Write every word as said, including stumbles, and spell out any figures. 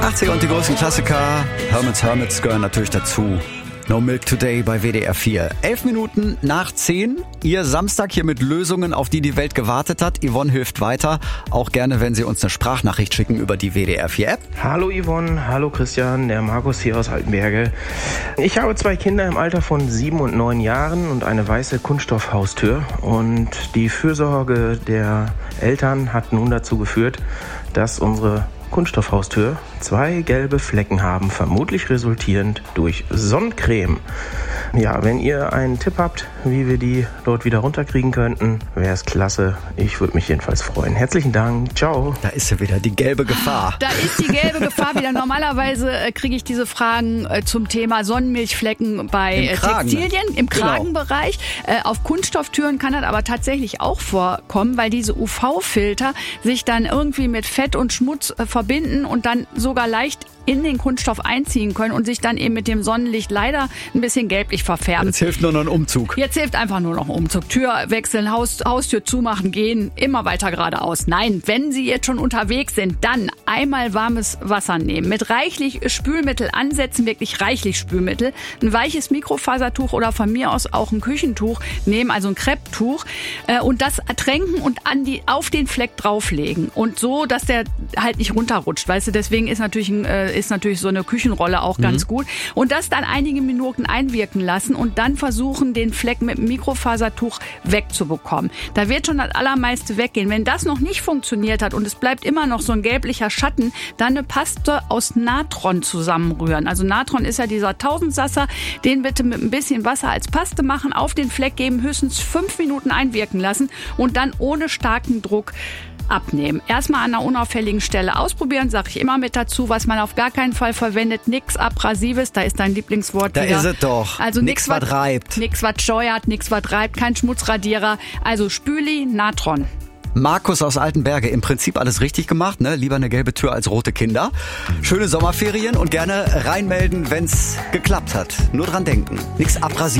achtziger und die großen Klassiker. Hermits, Hermits gehören natürlich dazu. No Milk Today bei W D R vier. Elf Minuten nach zehn. Ihr Samstag hier mit Lösungen, auf die die Welt gewartet hat. Yvonne hilft weiter. Auch gerne, wenn Sie uns eine Sprachnachricht schicken über die W D R vier App. Hallo Yvonne, hallo Christian, der Markus hier aus Altenberge. Ich habe zwei Kinder im Alter von sieben und neun Jahren und eine weiße Kunststoffhaustür. Und die Fürsorge der Eltern hat nun dazu geführt, dass unsere Kunststoffhaustür zwei gelbe Flecken haben, vermutlich resultierend durch Sonnencreme. Ja, wenn ihr einen Tipp habt, wie wir die dort wieder runterkriegen könnten, wäre es klasse. Ich würde mich jedenfalls freuen. Herzlichen Dank. Ciao. Da ist sie wieder, die gelbe Gefahr. Da ist die gelbe Gefahr wieder. Normalerweise äh, kriege ich diese Fragen äh, zum Thema Sonnenmilchflecken bei Im Kragen, Textilien, im genau. Kragenbereich. Äh, auf Kunststofftüren kann das aber tatsächlich auch vorkommen, weil diese U V-Filter sich dann irgendwie mit Fett und Schmutz äh, verbinden und dann sogar leicht in den Kunststoff einziehen können und sich dann eben mit dem Sonnenlicht leider ein bisschen gelblich verfärben. Jetzt hilft nur noch ein Umzug. Jetzt hilft einfach nur noch ein Umzug. Tür wechseln, Haus, Haustür zumachen, gehen, immer weiter geradeaus. Nein, wenn Sie jetzt schon unterwegs sind, dann einmal warmes Wasser nehmen. Mit reichlich Spülmittel ansetzen, wirklich reichlich Spülmittel. Ein weiches Mikrofasertuch oder von mir aus auch ein Küchentuch nehmen, also ein Krepptuch, äh, und das ertränken und an die, auf den Fleck drauflegen. Und so, dass der halt nicht runterrutscht. Weißt du, deswegen ist natürlich ein äh, ist natürlich so eine Küchenrolle auch ganz mhm. gut. Und das dann einige Minuten einwirken lassen und dann versuchen, den Fleck mit dem Mikrofasertuch wegzubekommen. Da wird schon das Allermeiste weggehen. Wenn das noch nicht funktioniert hat und es bleibt immer noch so ein gelblicher Schatten, dann eine Paste aus Natron zusammenrühren. Also Natron ist ja dieser Tausendsasser. Den bitte mit ein bisschen Wasser als Paste machen, auf den Fleck geben, höchstens fünf Minuten einwirken lassen und dann ohne starken Druck abnehmen. Erstmal an einer unauffälligen Stelle ausprobieren, sage ich immer mit dazu, was man auf gar keinen Fall verwendet. Nix Abrasives, da ist dein Lieblingswort da wieder. Da ist es doch. Also nix, was reibt. Nix, was scheuert, nix, was reibt, kein Schmutzradierer. Also Spüli, Natron. Markus aus Altenberge, im Prinzip alles richtig gemacht, ne? Lieber eine gelbe Tür als rote Kinder. Schöne Sommerferien und gerne reinmelden, wenn's geklappt hat. Nur dran denken. Nix abrasieren.